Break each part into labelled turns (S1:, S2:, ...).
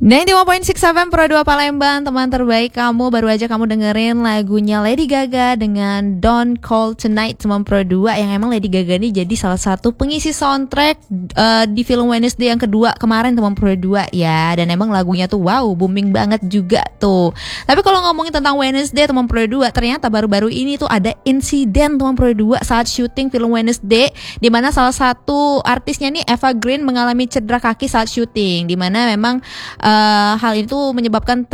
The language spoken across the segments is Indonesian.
S1: 95.6 FM Pro 2 Palembang, teman terbaik kamu. Baru aja kamu dengerin lagunya Lady Gaga dengan Don't Call Tonight, teman Pro 2. Yang emang Lady Gaga ini jadi salah satu pengisi soundtrack di film Wednesday yang kedua kemarin, teman Pro 2 ya. Dan emang lagunya tuh wow, booming banget juga tuh. Tapi kalau ngomongin tentang Wednesday, teman Pro 2, ternyata baru-baru ini tuh ada insiden, teman Pro 2, saat syuting film Wednesday, di mana salah satu artisnya nih, Eva Green, mengalami cedera kaki saat syuting, di mana memang hal itu menyebabkan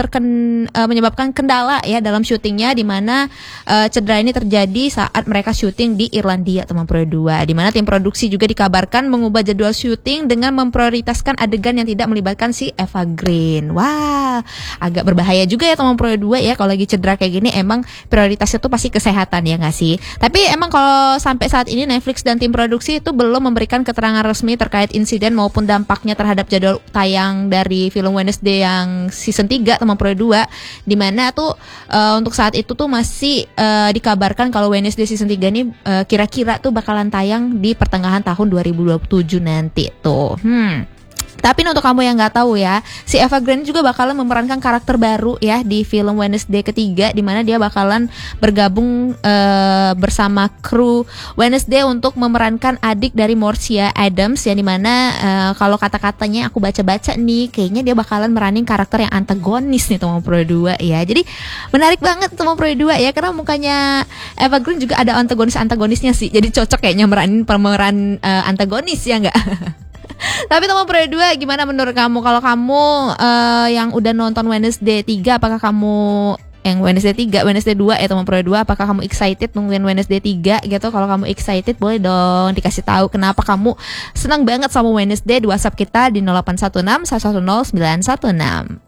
S1: kendala ya dalam syutingnya, di mana cedera ini terjadi saat mereka syuting di Irlandia, teman Pro 2, di mana tim produksi juga dikabarkan mengubah jadwal syuting dengan memprioritaskan adegan yang tidak melibatkan si Eva Green. Wah, agak berbahaya juga ya teman Pro 2 ya, kalau lagi cedera kayak gini emang prioritasnya tuh pasti kesehatan ya nggak sih? Tapi emang kalau sampai saat ini Netflix dan tim produksi itu belum memberikan keterangan resmi terkait insiden maupun dampaknya terhadap jadwal tayang dari film Wednesday yang season 3, teman Pro 2, di mana tuh untuk saat itu tuh masih dikabarkan kalau Wednesday season 3 ini kira-kira tuh bakalan tayang di pertengahan tahun 2027 nanti tuh. Tapi untuk kamu yang nggak tahu ya, si Eva Green juga bakalan memerankan karakter baru ya di film Wednesday ketiga, di mana dia bakalan bergabung bersama kru Wednesday untuk memerankan adik dari Marcia Adams, yang dimana kalau kata-katanya aku baca-baca nih, kayaknya dia bakalan meranin karakter yang antagonis nih teman Pro 2 ya. Jadi menarik banget teman Pro 2 ya, karena mukanya Eva Green juga ada antagonisnya sih, jadi cocok kayaknya meranin pemeran antagonis ya nggak? Tapi teman Pro 2, gimana menurut kamu? Kalau kamu yang udah nonton Wednesday 3, apakah kamu yang Wednesday 3, Wednesday 2 ya teman Pro 2, apakah kamu excited nungguin Wednesday 3 gitu? Kalau kamu excited, boleh dong dikasih tahu kenapa kamu senang banget sama Wednesday di WhatsApp kita di 0816 110 916.